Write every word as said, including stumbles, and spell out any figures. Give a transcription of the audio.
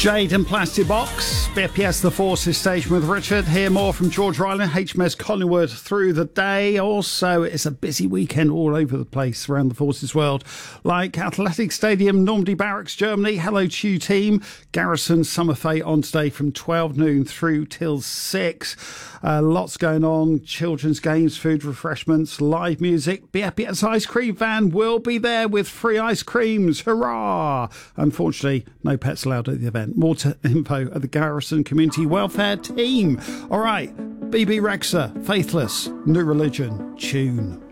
Jade and Plastic Box, B P S The Forces station with Richard. Hear more from George Ryland, H M S Collingwood through the day. Also, it's a busy weekend all over the place around the Forces world, like Athletic Stadium, Normandy Barracks, Germany. Hello to you, team. Garrison Summerfete on today from twelve noon through till six. Uh, lots going on. Children's games, food, refreshments, live music. B P S Ice Cream Van will be there with free ice creams. Hurrah! Unfortunately, no pets allowed at the event. More to info at the Garrison Community Welfare Team. All right, B B Rexha, Faithless, New Religion, tune.